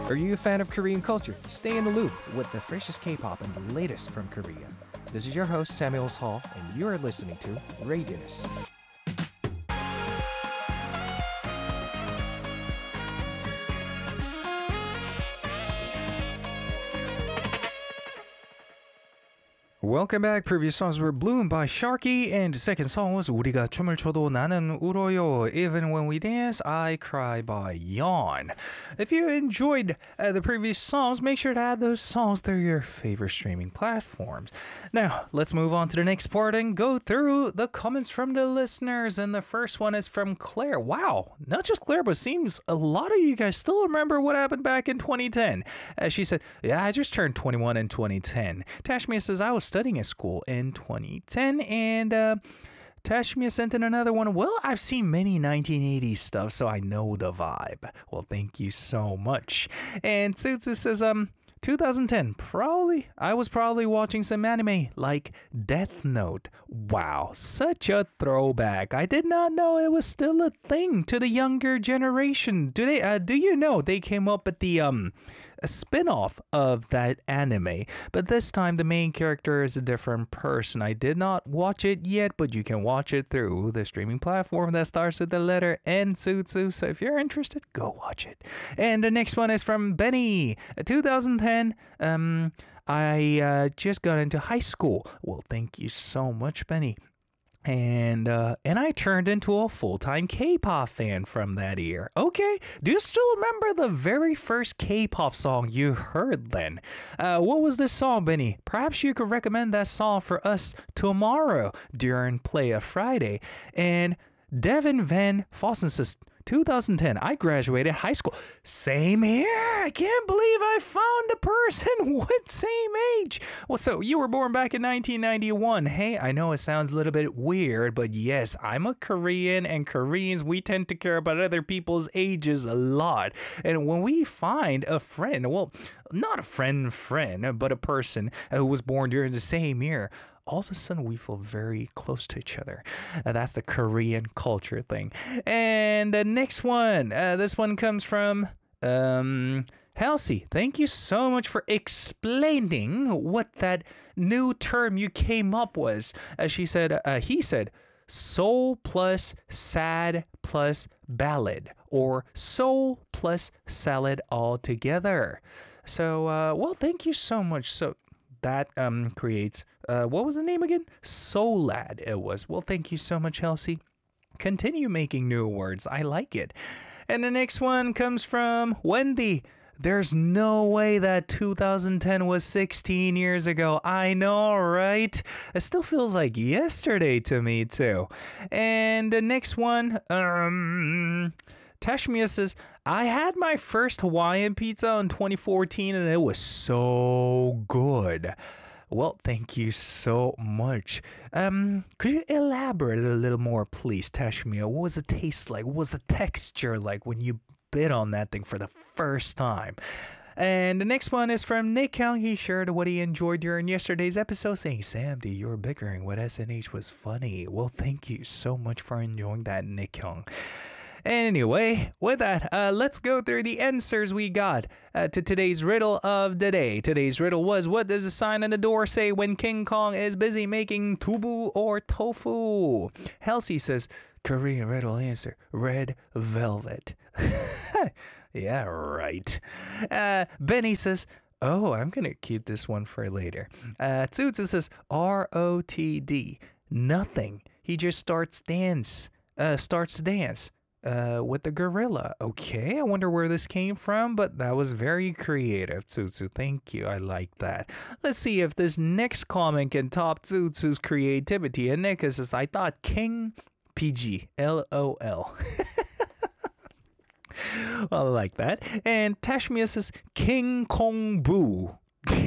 Are you a fan of Korean culture? Stay in the loop with the freshest K-pop and the latest from Korea. This is your host Samuel Hall, and you are listening to Radius. Welcome back. Previous songs were Bloom by Sharky, and the second song was 우리가 춤을 춰도 나는 울어요. Even when we dance, I cry by Yawn. If you enjoyed the previous songs, make sure to add those songs through your favorite streaming platforms. Now, let's move on to the next part and go through the comments from the listeners. And the first one is from Claire. Wow, not just Claire, but seems a lot of you guys still remember what happened back in 2010. She said, yeah, I just turned 21 in 2010. Tashmia says, I was studying at school in 2010, and Tashmia sent in another one. Well, I've seen many 1980s stuff, so I know the vibe. Well, thank you so much. And Tsutsu says, 2010, I was probably watching some anime like Death Note. Wow, such a throwback. I did not know it was still a thing to the younger generation. Do you know they came up with the a spin-off of that anime, but this time the main character is a different person. I did not watch it yet, but you can watch it through the streaming platform that starts with the letter N, Tsutsu. So if you're interested, go watch it. And the next one is from Benny. 2010, I just got into high school. Well, thank you so much, Benny. And I turned into a full-time K-pop fan from that year. Okay, do you still remember the very first K-pop song you heard then? What was this song, Benny? Perhaps you could recommend that song for us tomorrow during Play a Friday. And Devin Van Fossen says, 2010, I graduated high school. Same here. I can't believe I found a person with same age. Well, so you were born back in 1991. Hey, I know it sounds a little bit weird, but yes, I'm a Korean, and Koreans, we tend to care about other people's ages a lot. And when we find a friend, well, not a friend, but a person who was born during the same year, all of a sudden we feel very close to each other. That's the Korean culture thing. And the next one, this one comes from Halsey. Thank you so much for explaining what that new term you came up was. He said, soul plus sad plus ballad, or soul plus salad all together. So, well, thank you so much. So that creates, what was the name again? Soulad it was. Well, thank you so much, Halsey. Continue making new words. I like it. And the next one comes from Wendy. There's no way that 2010 was 16 years ago. I know, right? It still feels like yesterday to me, too. And the next one, Tashmia says, I had my first Hawaiian pizza in 2014 and it was so good. Well, thank you so much. Could you elaborate a little more, please, Tashmia? What was the taste like? What was the texture like when you bit on that thing for the first time? And the next one is from Nick Young. He shared what he enjoyed during yesterday's episode, saying, Sam D, your bickering with SNH was funny. Well, thank you so much for enjoying that, Nick Young. Anyway, with that, let's go through the answers we got to today's riddle of the day. Today's riddle was, what does the sign on the door say when King Kong is busy making tubu or tofu? Halsey says, Korean riddle answer, red velvet. Yeah, right. Benny says, oh, I'm going to keep this one for later. Tsutsu says, ROTD, nothing. He just starts to dance. With the gorilla. Okay, I wonder where this came from, but that was very creative, Tsutsu. Thank you. I like that. Let's see if this next comment can top Tsutsu's creativity. And Nick says, I thought King PG. LOL. Well, I like that. And Tashmia says, King Kong Boo.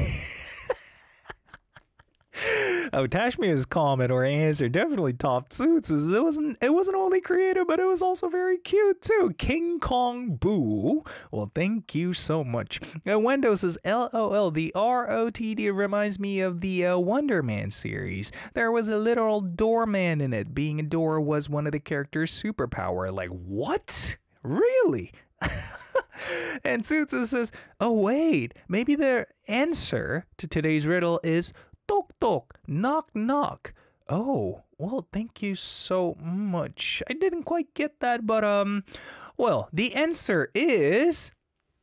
Oh, Tashmia's comment or answer definitely topped Tsutsu's. It wasn't only creative, but it was also very cute too. King Kong Boo. Well, thank you so much. Wendo says, LOL, the ROTD reminds me of the Wonder Man series. There was a literal doorman in it. Being a door was one of the characters' superpower. Like, what? Really? And Tsutsu says, oh, wait, maybe the answer to today's riddle is tok tok, knock knock. Oh, well, thank you so much. I didn't quite get that, but, well, the answer is...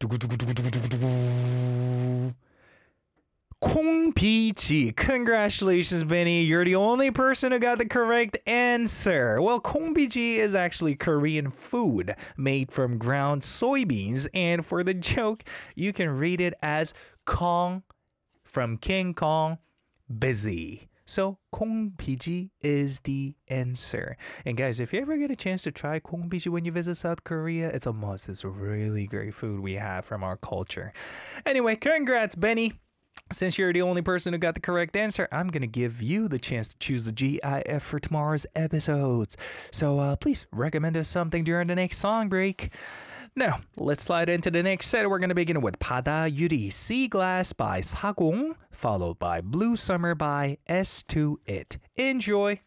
Kongbiji. Congratulations, Benny. You're the only person who got the correct answer. Well, kongbiji is actually Korean food made from ground soybeans. And for the joke, you can read it as Kong from King Kong, busy. So kongbiji is the answer. And guys, if you ever get a chance to try kongbiji when you visit South Korea, it's a must. It's a really great food we have from our culture. Anyway, congrats, Benny. Since you're the only person who got the correct answer, I'm going to give you the chance to choose the GIF for tomorrow's episodes. So please recommend us something during the next song break. Now, let's slide into the next set. We're going to begin with 바다 유리, Sea Glass by 사공, followed by Blue Summer by S2IT. Enjoy!